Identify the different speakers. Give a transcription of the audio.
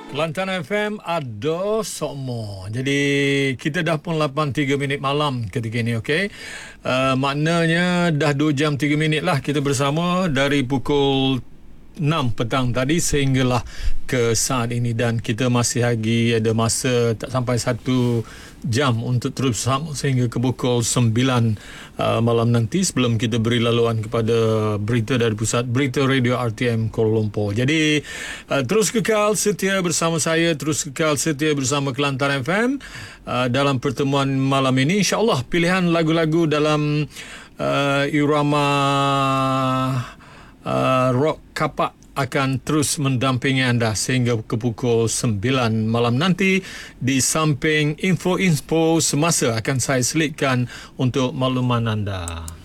Speaker 1: Kelantan FM ada sokmo. Jadi kita dah pun 8.3 minit malam ketika ini, okey. Maknanya dah 2 jam 3 minit lah kita bersama dari pukul 6 petang tadi sehinggalah ke saat ini, dan kita masih lagi ada masa tak sampai 1 jam untuk terus bersama sehingga ke pukul 9 malam nanti sebelum kita beri laluan kepada berita dari Pusat Berita Radio RTM Kuala Lumpur. Jadi terus kekal setia bersama saya, terus kekal setia bersama Kelantan FM dalam pertemuan malam ini. InsyaAllah pilihan lagu-lagu dalam irama rock kapak akan terus mendampingi anda sehingga ke pukul 9 malam nanti. Di samping info-info semasa akan saya selitkan untuk makluman anda.